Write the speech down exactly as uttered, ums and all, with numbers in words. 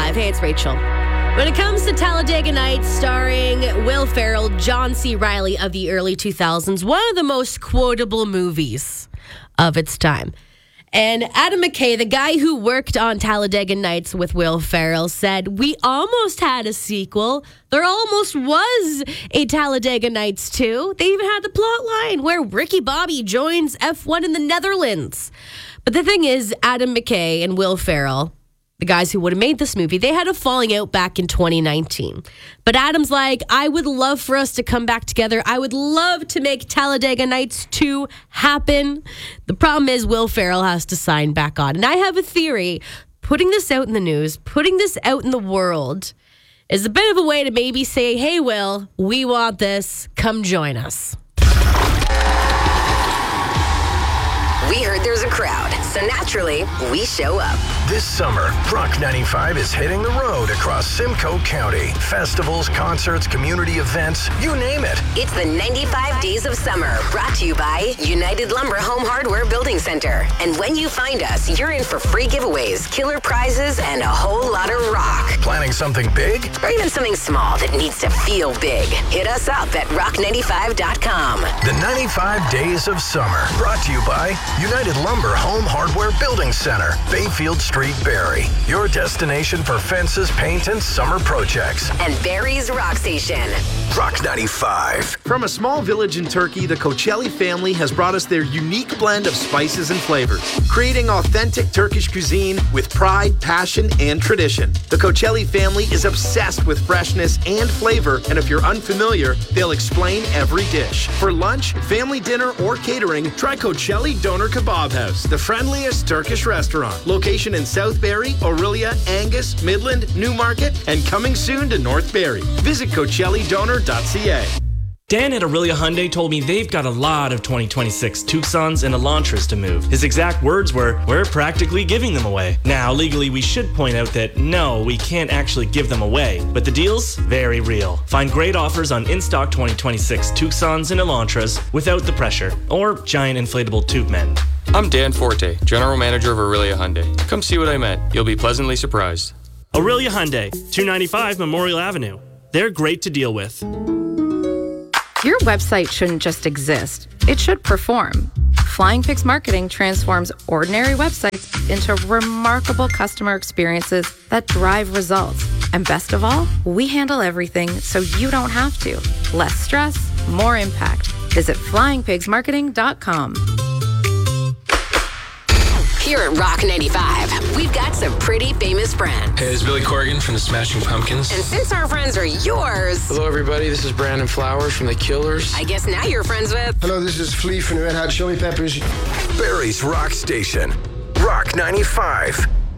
ninety-five. Hey, it's Rachel. When it comes to Talladega Nights, starring Will Ferrell, John C. Reilly of the early two thousands, one of the most quotable movies of its time. And Adam McKay, the guy who worked on Talladega Nights with Will Ferrell, said, "We almost had a sequel. There almost was a Talladega Nights two. They even had the plot line where Ricky Bobby joins F one in the Netherlands." But the thing is, Adam McKay and Will Ferrell, the guys who would have made this movie, they had a falling out back in twenty nineteen. But Adam's like, I would love for us to come back together. I would love to make Talladega Nights two happen. The problem is Will Ferrell has to sign back on. And I have a theory, putting this out in the news, putting this out in the world is a bit of a way to maybe say, hey, Will, we want this. Come join us. We heard there's a crowd, so naturally, we show up. This summer, Rock ninety-five is hitting the road across Simcoe County. Festivals, concerts, community events, you name it. It's the ninety-five Days of Summer, brought to you by United Lumber Home Hardware Building Center. And when you find us, you're in for free giveaways, killer prizes, and a whole lot of rock. Planning something big? Or even something small that needs to feel big. Hit us up at rock ninety-five dot com. The ninety-five Days of Summer, brought to you by United Lumber Home Hardware Building Center, Bayfield Street, Barrie. Your destination for fences, paint, and summer projects. And Barrie's Rock Station. Rock ninety-five. From a small village in Turkey, the Koçelli family has brought us their unique blend of spices and flavors, creating authentic Turkish cuisine with pride, passion, and tradition. The Koçelli family is obsessed with freshness and flavor, and if you're unfamiliar, they'll explain every dish. For lunch, family dinner, or catering, try Koçelli Doner Kebab House, the friendliest Turkish restaurant. Location in South Barrie, Orillia, Angus, Midland, Newmarket, and coming soon to North Barrie. Visit Koçelli Doner dot c a. Dan at Orillia Hyundai told me they've got a lot of twenty twenty-six Tucsons and Elantras to move. His exact words were, "We're practically giving them away." Now, legally, we should point out that no, we can't actually give them away, but the deal's very real. Find great offers on in-stock twenty twenty-six Tucsons and Elantras without the pressure, or giant inflatable tube men. I'm Dan Forte, General Manager of Orillia Hyundai. Come see what I meant. You'll be pleasantly surprised. Orillia Hyundai, two ninety-five Memorial Avenue. They're great to deal with. Your website shouldn't just exist. It should perform. Flying Pigs Marketing transforms ordinary websites into remarkable customer experiences that drive results. And best of all, we handle everything so you don't have to. Less stress, more impact. Visit flying pigs marketing dot com. Here at Rock ninety-five, we've got some pretty famous friends. Hey, this is Billy Corgan from the Smashing Pumpkins. And since our friends are yours... Hello, everybody. This is Brandon Flowers from The Killers. I guess now you're friends with... Hello, this is Flea from the Red Hot Chili Peppers. Barrie's Rock Station. Rock ninety-five.